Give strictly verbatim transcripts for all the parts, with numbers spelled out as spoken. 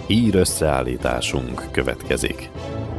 Hír összeállításunk következik.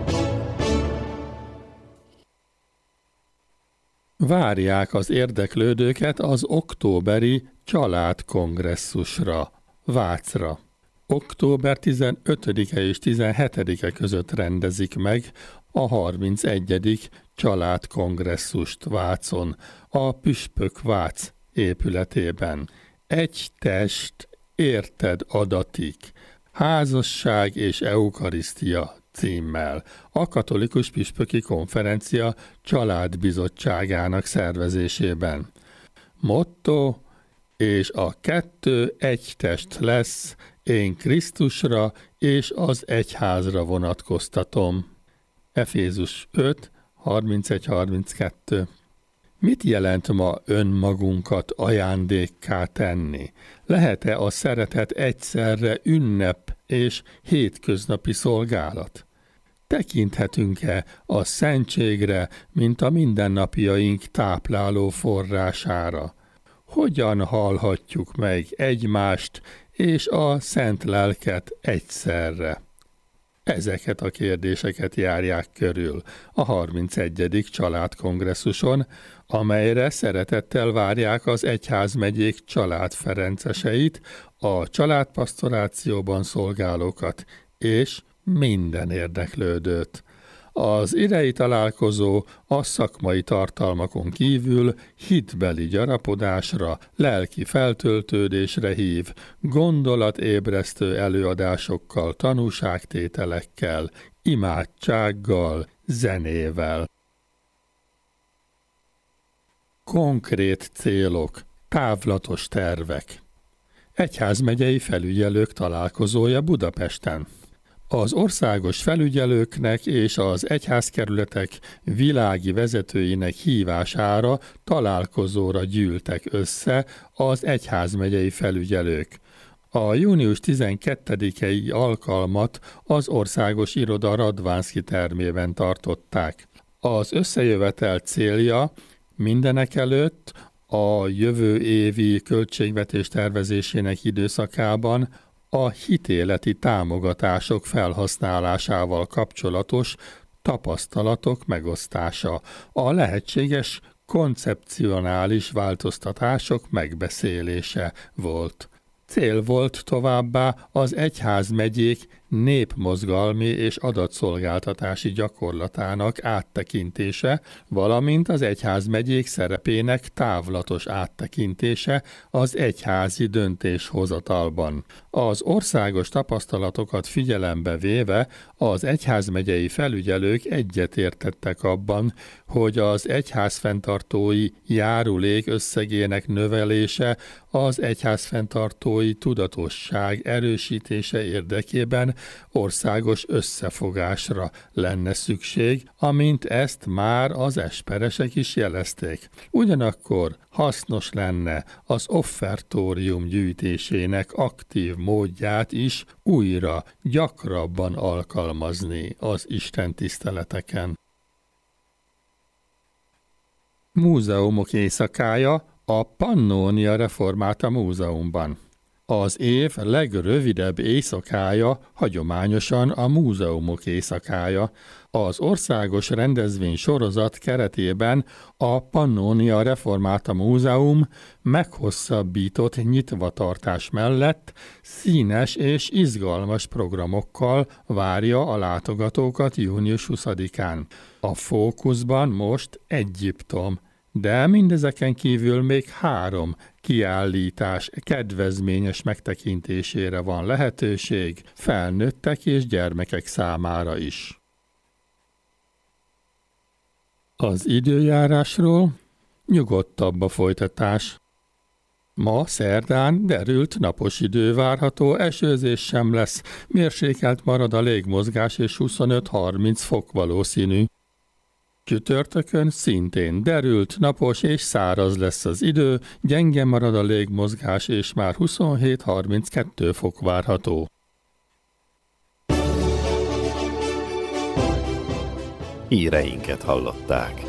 Várják az érdeklődőket az októberi családkongresszusra, Vácra. október tizenötödike és tizenhetedike között rendezik meg a harmincegyedik családkongresszust Vácon, a Püspök Vác épületében. Egy test, érted adatik, házasság és eukarisztia címmel a Katolikus Püspöki Konferencia családbizottságának szervezésében. Motto: és a kettő egy test lesz, én Krisztusra és az egyházra vonatkoztatom. Efézus öt, harmincegy harminckettő. Mit jelent ma önmagunkat ajándékká tenni? Lehet-e a szeretet egyszerre ünnep és hétköznapi szolgálat? Tekinthetünk-e a szentségre, mint a mindennapjaink tápláló forrására? Hogyan hallhatjuk meg egymást és a Szent Lelket egyszerre? Ezeket a kérdéseket járják körül a harmincegyedik családkongresszuson, amelyre szeretettel várják az egyházmegyék családferenceseit, a családpastorációban szolgálókat és minden érdeklődőt. Az idei találkozó a szakmai tartalmakon kívül hitbeli gyarapodásra, lelki feltöltődésre hív, gondolatébresztő előadásokkal, tanúságtételekkel, imádsággal, zenével. Konkrét célok, távlatos tervek. Egyházmegyei felügyelők találkozója Budapesten. Az országos felügyelőknek és az egyházkerületek világi vezetőinek hívására találkozóra gyűltek össze az egyházmegyei felügyelők. A június tizenkettedikei alkalmat az Országos Iroda Radvánszky termében tartották. Az összejövetel célja mindenekelőtt a jövő évi költségvetés tervezésének időszakában a hitéleti támogatások felhasználásával kapcsolatos tapasztalatok megosztása, a lehetséges koncepcionális változtatások megbeszélése volt. Cél volt továbbá az egyházmegyék népmozgalmi és adatszolgáltatási gyakorlatának áttekintése, valamint az egyházmegyék szerepének távlatos áttekintése az egyházi döntéshozatalban. Az országos tapasztalatokat figyelembe véve az egyházmegyei felügyelők egyetértettek abban, hogy az egyházfenntartói járulék összegének növelése az egyházfenntartói tudatosság erősítése érdekében országos összefogásra lenne szükség, amint ezt már az esperesek is jelezték. Ugyanakkor hasznos lenne az offertórium gyűjtésének aktív módját is újra, gyakrabban alkalmazni az istentiszteleteken. Múzeumok éjszakája a Pannonia Reformata Múzeumban. Az év legrövidebb éjszakája hagyományosan a múzeumok éjszakája. Az országos rendezvény sorozat keretében a Pannonia Reformata Múzeum meghosszabbított nyitvatartás mellett színes és izgalmas programokkal várja a látogatókat június huszadikán. A fókuszban most Egyiptom, de mindezeken kívül még három kiállítás kedvezményes megtekintésére van lehetőség felnőttek és gyermekek számára is. Az időjárásról nyugodtabb a folytatás. Ma szerdán derült napos idő várható, esőzés sem lesz, mérsékelt marad a légmozgás és huszonöt-harminc fok valószínű. Csütörtökön szintén derült, napos és száraz lesz az idő, gyenge marad a légmozgás és már huszonhét-harminckettő fok várható. Híreinket hallották.